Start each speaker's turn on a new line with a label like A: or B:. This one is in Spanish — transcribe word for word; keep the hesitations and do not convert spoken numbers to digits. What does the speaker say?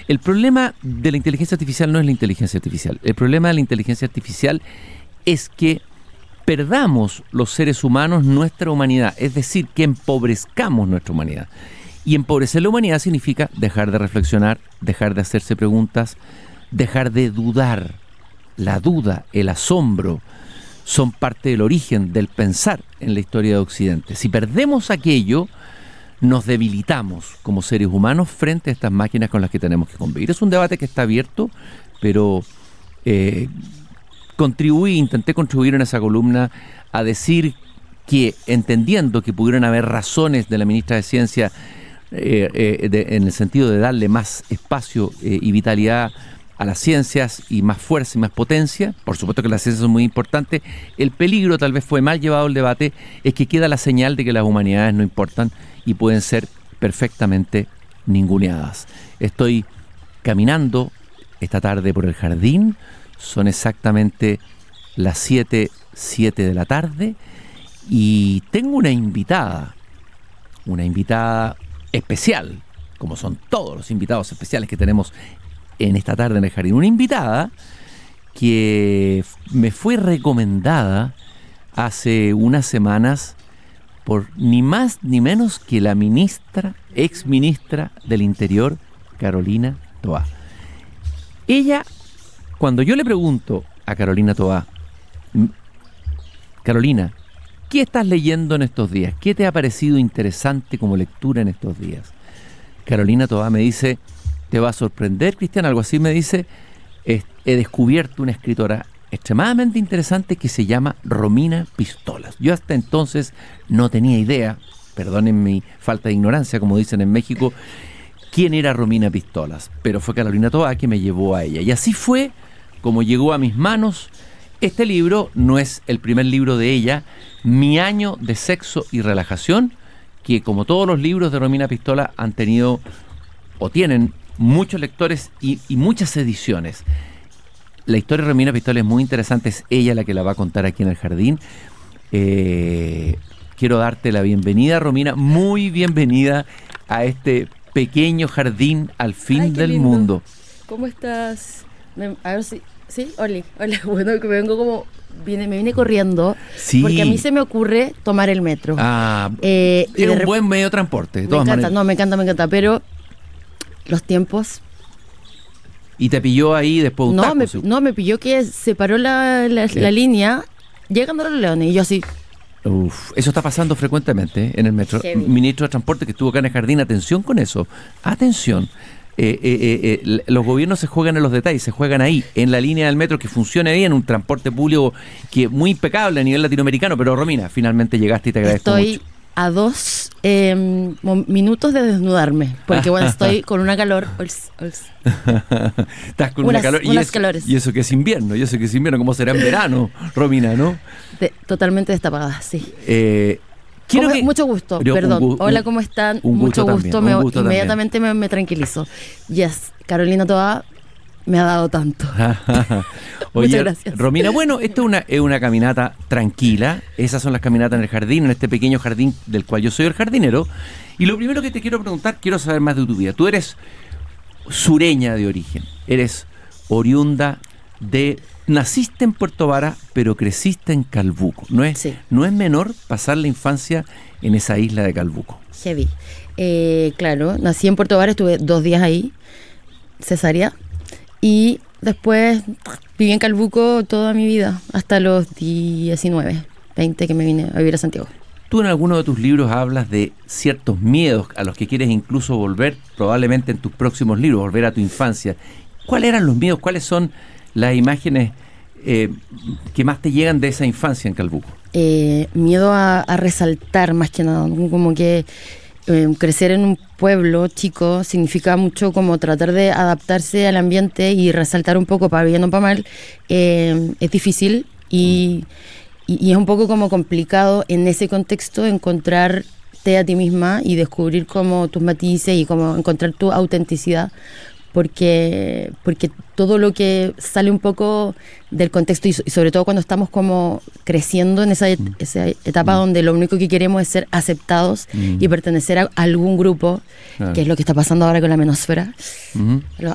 A: El problema de la inteligencia artificial no es la inteligencia artificial. El problema de la inteligencia artificial es que perdamos los seres humanos nuestra humanidad, es decir, que empobrezcamos nuestra humanidad. Y empobrecer la humanidad significa dejar de reflexionar, dejar de hacerse preguntas, dejar de dudar. La duda, el asombro, son parte del origen del pensar en la historia de Occidente. Si perdemos aquello, nos debilitamos como seres humanos frente a estas máquinas con las que tenemos que convivir. Es un debate que está abierto, pero eh, contribuí, intenté contribuir en esa columna a decir que, entendiendo que pudieran haber razones de la ministra de Ciencia eh, eh, de, en el sentido de darle más espacio eh, y vitalidad a las ciencias y más fuerza y más potencia, por supuesto que las ciencias son muy importantes, el peligro, tal vez fue mal llevado el debate, es que queda la señal de que las humanidades no importan y pueden ser perfectamente ninguneadas. Estoy caminando esta tarde por el jardín, son exactamente las siete, siete de la tarde y tengo una invitada, una invitada especial, como son todos los invitados especiales que tenemos en esta tarde en el jardín, una invitada que me fue recomendada hace unas semanas por ni más ni menos que la ministra, ex ministra del Interior, Carolina Toá. Ella, cuando yo le pregunto a Carolina Toá, Carolina, ¿qué estás leyendo en estos días? ¿Qué te ha parecido interesante como lectura en estos días? Carolina Toá me dice: te va a sorprender, Cristian, algo así me dice, he descubierto una escritora extremadamente interesante que se llama Romina Pistolas. Yo hasta entonces no tenía idea, perdonen mi falta de ignorancia, como dicen en México, quién era Romina Pistolas, pero fue Carolina Toá que me llevó a ella. Y así fue como llegó a mis manos este libro. No es el primer libro de ella, Mi año de sexo y relajación, que como todos los libros de Romina Pistolas han tenido o tienen muchos lectores y, y muchas ediciones. La historia de Romina Pistolas es muy interesante, es ella la que la va a contar aquí en el jardín. Eh, quiero darte la bienvenida, Romina, muy bienvenida a este pequeño jardín al fin
B: Ay,
A: del
B: lindo.
A: mundo.
B: ¿Cómo estás? Me- a ver si... ¿Sí? Hola, hola. Bueno, que me vengo como... Vine, me vine corriendo,
A: Sí.
B: porque a mí se me ocurre tomar el metro.
A: Ah,
B: Eh, y
A: es
B: de
A: un
B: rep-
A: buen medio de transporte, de
B: Me
A: todas
B: encanta,
A: maneras.
B: no, me encanta, me encanta, pero los tiempos...
A: Y te pilló ahí después de un
B: No
A: taco,
B: me,
A: sí.
B: no, me pilló que se paró la, la,
A: ¿Qué?
B: la línea llegando a los Leones, y yo así...
A: Uf, eso está pasando frecuentemente ¿eh? en el metro.
B: Heavy.
A: Ministro de Transporte que estuvo acá en el jardín, atención con eso, atención. Eh, eh, eh, eh, l- los gobiernos se juegan en los detalles, se juegan ahí, en la línea del metro, que funcione bien, un transporte público que es muy impecable a nivel latinoamericano. Pero Romina, finalmente llegaste y te agradezco
B: Estoy
A: mucho.
B: a dos eh, mo- minutos de desnudarme, porque bueno, estoy con una calor... ols, ols.
A: Estás con
B: Unas-
A: una calor. Y,
B: unas
A: es-
B: calores.
A: y eso que es invierno, y eso que es invierno, como será en verano, Romina, ¿no?
B: De- totalmente destapada, sí.
A: Eh, quiero
B: ¿Cómo-
A: que-
B: Mucho gusto,
A: Pero un
B: perdón.
A: gu-
B: Hola,
A: un-
B: ¿cómo están?
A: un gusto
B: Mucho
A: también,
B: gusto,
A: un
B: me,
A: gusto también.
B: inmediatamente me, me tranquilizo. Yes, Carolina Toá me ha dado tanto.
A: Oye,
B: Muchas gracias.
A: Romina, bueno, esta es una, es una caminata tranquila. Esas son las caminatas en el jardín, en este pequeño jardín del cual yo soy el jardinero. Y lo primero que te quiero preguntar, quiero saber más de tu vida. Tú eres sureña de origen, eres oriunda de... Naciste en Puerto Vara, pero creciste en Calbuco. No es,
B: Sí.
A: no es menor pasar la infancia en esa isla de Calbuco.
B: Heavy. Eh, claro, nací en Puerto Vara, estuve dos días ahí, cesárea, y después viví en Calbuco toda mi vida, hasta los diecinueve, veinte que me vine a vivir a Santiago.
A: Tú en alguno de tus libros hablas de ciertos miedos a los que quieres incluso volver, probablemente en tus próximos libros, volver a tu infancia. ¿Cuáles eran los miedos? ¿Cuáles son las imágenes eh, que más te llegan de esa infancia en Calbuco?
B: Eh, miedo a, a resaltar más que nada, ¿no? Como que eh, crecer en un pueblo chico significa mucho como tratar de adaptarse al ambiente y resaltar un poco, para bien o para mal. Eh, es difícil y, y, y es un poco como complicado en ese contexto encontrarte a ti misma y descubrir como tus matices y como encontrar tu autenticidad, porque, porque todo lo que sale un poco del contexto y, so- y sobre todo cuando estamos como creciendo en esa, et-
A: Mm.
B: esa etapa
A: Mm.
B: donde lo único que queremos es ser aceptados
A: Mm.
B: y pertenecer a algún grupo,
A: Claro.
B: que es lo que está pasando ahora con la menósfera,
A: Ujú.
B: los